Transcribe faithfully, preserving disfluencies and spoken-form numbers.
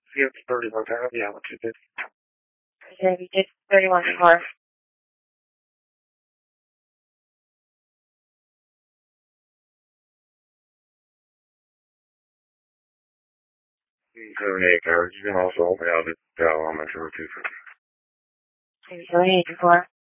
See, it's thirty-one pounds. Yeah, what you did. Okay, we did thirty-one before. seventy-eight cards. You can also help me out at uh, elementary too. Okay, seventy-eight before.